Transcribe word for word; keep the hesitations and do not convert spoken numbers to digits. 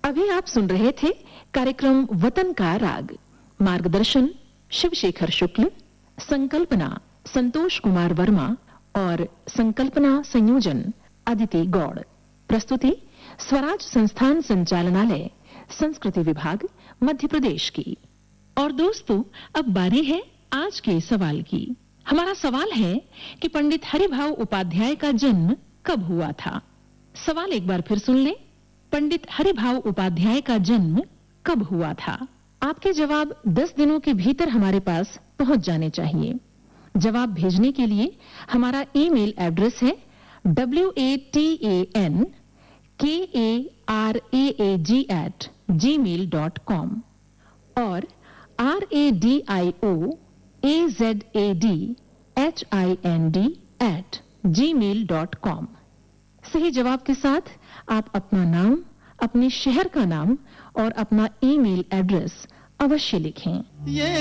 अभी आप सुन रहे थे कार्यक्रम वतन का राग। मार्गदर्शन शिवशेखर शुक्ल, संकल्पना संतोष कुमार वर्मा और संकल्पना संयोजन अदिति गौड़। प्रस्तुति स्वराज संस्थान संचालनालय, संस्कृति विभाग, मध्य प्रदेश की। और दोस्तों, अब बारी है आज के सवाल की। हमारा सवाल है कि पंडित हरिभाव उपाध्याय का जन्म कब हुआ था। सवाल एक बार फिर सुन लें। पंडित हरिभाव उपाध्याय का जन्म कब हुआ था? आपके जवाब दस दिनों के भीतर हमारे पास पहुंच जाने चाहिए। जवाब भेजने के लिए हमारा ईमेल एड्रेस है W A T A N के A R A A ji eight ji mail dot com और R A D I O A Z A D H I N D eight ji mail dot com. सही जवाब के साथ आप अपना नाम, अपने शहर का नाम और अपना ईमेल एड्रेस अवश्य लिखें।